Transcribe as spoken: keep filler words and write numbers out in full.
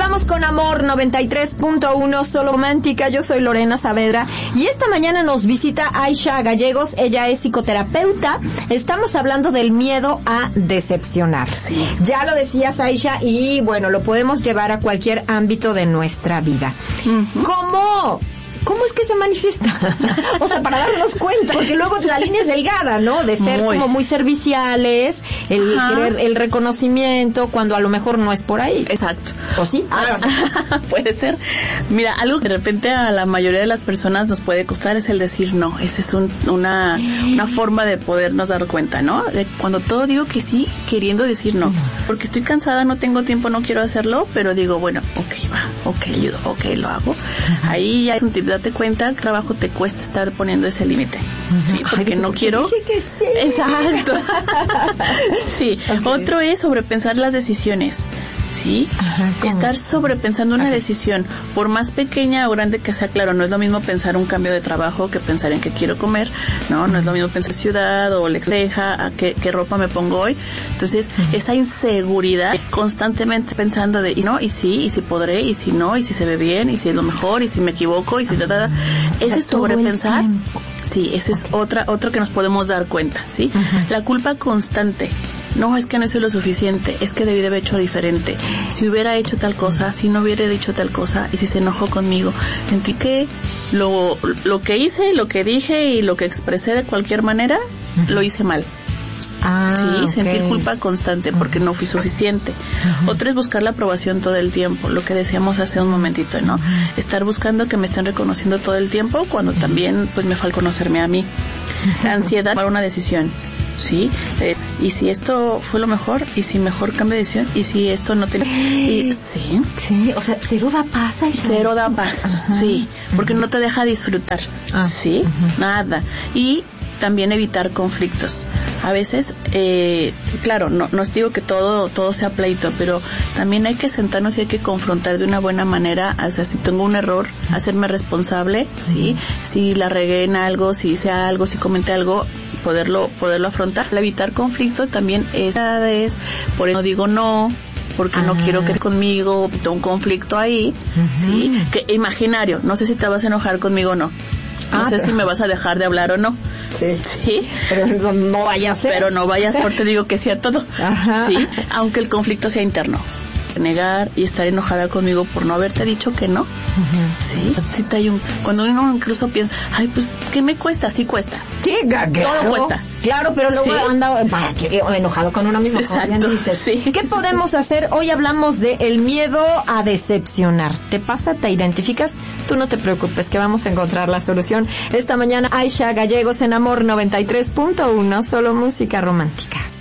Continuamos con Amor noventa y tres punto uno, Solo Romántica. Yo soy Lorena Saavedra y esta mañana nos visita Aisha Gallegos. Ella es psicoterapeuta. Estamos hablando del miedo a decepcionar. Sí. Ya lo decías, Aisha, y bueno, lo podemos llevar a cualquier ámbito de nuestra vida. Uh-huh. ¿Cómo? ¿Cómo es que se manifiesta? O sea, para darnos cuenta, porque luego la línea es delgada, ¿no? De ser muy. como muy serviciales, el querer, el reconocimiento, cuando a lo mejor no es por ahí. Exacto. ¿O sí? Ah, puede ser. Mira, algo que de repente a la mayoría de las personas nos puede costar es el decir no. Esa es un, una, una forma de podernos dar cuenta, ¿no? De cuando todo digo que sí, queriendo decir no. Porque estoy cansada, no tengo tiempo, no quiero hacerlo, pero digo, bueno, ok, va, ok, ayudo, ok, lo hago. Ahí ya es un tip. Date cuenta que trabajo te cuesta estar poniendo ese límite. ¿Sí? Porque Ay, no quiero. Dije que sí. Exacto. Sí. Okay. Otro es sobrepensar las decisiones. ¿Sí? Ajá, estar sobrepensando una Ajá. decisión, por más pequeña o grande que sea, claro, no es lo mismo pensar un cambio de trabajo que pensar en qué quiero comer, ¿no? No es lo mismo pensar ciudad o la ceja, a qué, qué ropa me pongo hoy. Entonces, uh-huh. esa inseguridad, constantemente pensando de, y no, y sí, y si podré, y si no, y si se ve bien, y si es lo mejor, y si me equivoco, y si ta, ta, ta. Ese sobrepensar, sí, ese es otra, otro que nos podemos dar cuenta, ¿sí? Uh-huh. La culpa constante. No, es que no hice lo suficiente, es que debí de haber hecho diferente. Si hubiera hecho tal cosa, si no hubiera dicho tal cosa, y si se enojó conmigo, sentí que lo, lo que hice, lo que dije y lo que expresé de cualquier manera, uh-huh. lo hice mal. Ah, sí, okay. sentir culpa constante porque no fui suficiente. Uh-huh. Otro es buscar la aprobación todo el tiempo, lo que decíamos hace un momentito, ¿no? Uh-huh. Estar buscando que me estén reconociendo todo el tiempo cuando uh-huh. también pues me falta conocerme a mí. Uh-huh. La ansiedad para una decisión. Sí, eh, y si esto fue lo mejor, y si mejor cambio de decisión, y si esto no tiene, y, sí, sí, o sea, cero da paz, Aisha. Cero da paz, ajá, sí, porque ajá. no te deja disfrutar, ah, sí, ajá. nada, y también evitar conflictos. A veces, eh, claro, no, no os digo que todo todo sea pleito, pero también hay que sentarnos y hay que confrontar de una buena manera. O sea, si tengo un error, hacerme responsable, sí, si la regué en algo, si hice algo, si comenté algo, poderlo poderlo afrontar. Para evitar conflicto también es, por eso no digo no, porque ah. no quiero que conmigo un conflicto ahí, uh-huh. sí, que imaginario. No sé si te vas a enojar conmigo o no. No ah, sé pero... si me vas a dejar de hablar o no. Sí. Sí. Pero no, no vaya a ser. Pero no vaya a ser, te digo que sí a todo. Ajá. Sí. Aunque el conflicto sea interno. Negar y estar enojada conmigo por no haberte dicho que no. Uh-huh. Sí. Sí te hay un, cuando uno incluso piensa, ay, pues, ¿qué me cuesta? Sí cuesta. Sí, claro. Todo cuesta. Claro, pero luego sí. anda para que, enojado con uno mismo. Exacto. Dices, sí. ¿qué podemos hacer? Hoy hablamos de el miedo a decepcionar. ¿Te pasa? ¿Te identificas? Tú no te preocupes, que vamos a encontrar la solución. Esta mañana, Aisha Gallegos en Amor noventa y tres punto uno, solo música romántica.